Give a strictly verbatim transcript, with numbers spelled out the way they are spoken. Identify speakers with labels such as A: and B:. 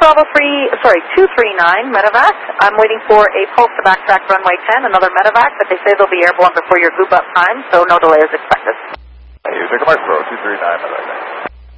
A: Bravo three, sorry, two three nine, medevac. I'm waiting for a pulse to backtrack runway ten, another medevac, but they say they'll be airborne before your group up time, so no delay is expected.
B: Hey, you take a mark, bro, two three nine, medevac.